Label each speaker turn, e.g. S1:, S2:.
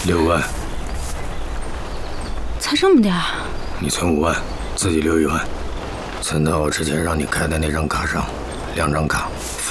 S1: 6万。
S2: 才这么点儿？
S1: 你存5万，自己留1万，存到我之前让你开的那张卡上，2张卡。